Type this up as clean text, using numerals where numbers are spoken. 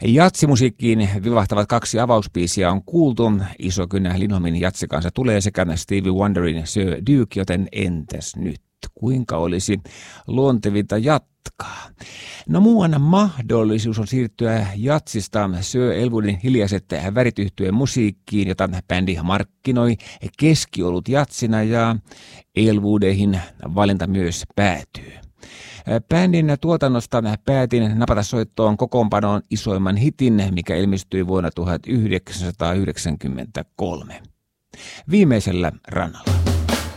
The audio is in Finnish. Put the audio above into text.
Jatsimusiikkiin vivahtavat kaksi avausbiisiä on kuultu. Iso kynä Lindholmin jatsikansa tulee sekä Stevie Wonderin Sir Duke, joten entäs nyt? Kuinka olisi luontevinta jatkaa? No muuan mahdollisuus on siirtyä jatsista Sir Elwoodin hiljaiset värit yhtyeen musiikkiin, jota bändi markkinoi keskiolut jatsina, ja Elwoodeihin valinta myös päätyy. Bändin tuotannosta päätin napata soittoon kokoonpanoon isoimman hitin, mikä ilmestyi vuonna 1993. Viimeisellä rannalla.